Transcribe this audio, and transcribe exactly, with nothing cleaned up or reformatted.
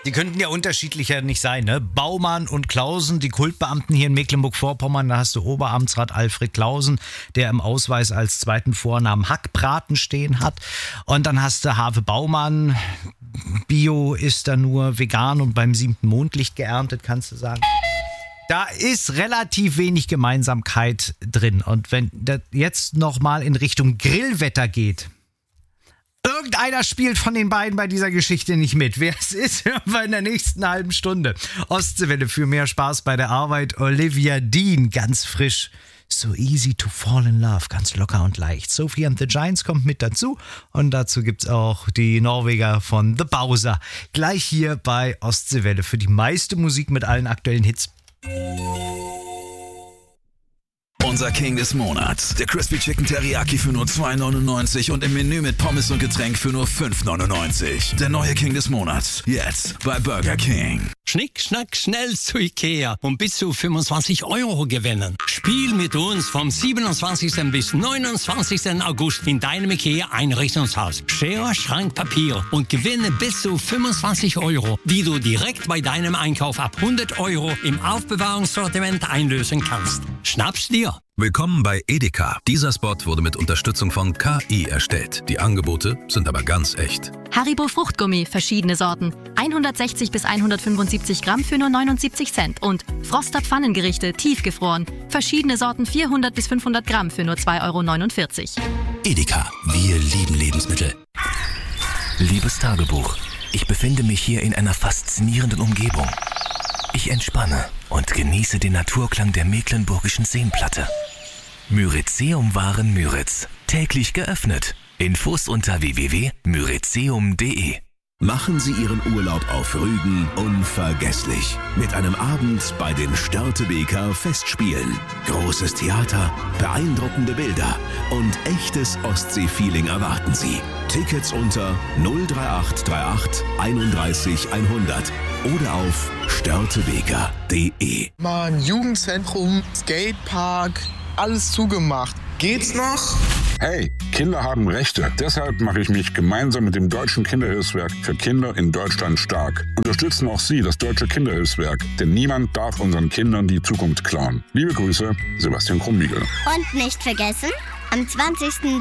Die könnten ja unterschiedlicher nicht sein, ne? Baumann und Clausen, die Kultbeamten hier in Mecklenburg-Vorpommern. Da hast du Oberamtsrat Alfred Clausen, der im Ausweis als zweiten Vornamen Hackbraten stehen hat. Und dann hast du Have Baumann, Bio ist da nur vegan und beim siebten Mondlicht geerntet, kannst du sagen. Da ist relativ wenig Gemeinsamkeit drin. Und wenn das jetzt nochmal in Richtung Grillwetter geht, irgendeiner spielt von den beiden bei dieser Geschichte nicht mit. Wer es ist, hören wir in der nächsten halben Stunde. Ostseewelle für mehr Spaß bei der Arbeit. Olivia Dean, ganz frisch. So easy to fall in love, ganz locker und leicht. Sophie and the Giants kommt mit dazu. Und dazu gibt's auch die Norweger von The Bowser. Gleich hier bei Ostseewelle für die meiste Musik mit allen aktuellen Hits. Unser King des Monats. Der Crispy Chicken Teriyaki für nur zwei neunundneunzig und im Menü mit Pommes und Getränk für nur fünf neunundneunzig. Der neue King des Monats. Jetzt bei Burger King. Schnick, schnack, schnell zu Ikea und bis zu fünfundzwanzig Euro gewinnen. Spiel mit uns vom siebenundzwanzigsten bis neunundzwanzigsten August in deinem Ikea-Einrichtungshaus. Schere, Schrank, Papier und gewinne bis zu fünfundzwanzig Euro, die du direkt bei deinem Einkauf ab hundert Euro im Aufbewahrungssortiment einlösen kannst. Schnapp's dir! Willkommen bei Edeka. Dieser Spot wurde mit Unterstützung von K I erstellt. Die Angebote sind aber ganz echt. Haribo Fruchtgummi, verschiedene Sorten. hundertsechzig bis hundertfünfundsiebzig Gramm für nur neunundsiebzig Cent. Und Froster Pfannengerichte, tiefgefroren. Verschiedene Sorten vierhundert bis fünfhundert Gramm für nur zwei Euro neunundvierzig. Edeka, wir lieben Lebensmittel. Liebes Tagebuch, ich befinde mich hier in einer faszinierenden Umgebung. Ich entspanne und genieße den Naturklang der mecklenburgischen Seenplatte. Myrizeum-Waren Müritz. Täglich geöffnet. Infos unter w w w punkt myrizeum punkt d e. Machen Sie Ihren Urlaub auf Rügen unvergesslich. Mit einem Abend bei den Störtebeker Festspielen. Großes Theater, beeindruckende Bilder und echtes Ostsee-Feeling erwarten Sie. Tickets unter null drei acht drei acht einunddreißig hundert oder auf störtebeker punkt d e. Mann, Jugendzentrum, Skatepark, alles zugemacht. Geht's noch? Hey, Kinder haben Rechte. Deshalb mache ich mich gemeinsam mit dem Deutschen Kinderhilfswerk für Kinder in Deutschland stark. Unterstützen auch Sie das Deutsche Kinderhilfswerk, denn niemand darf unseren Kindern die Zukunft klauen. Liebe Grüße, Sebastian Krumbiegel. Und nicht vergessen, am zwanzigsten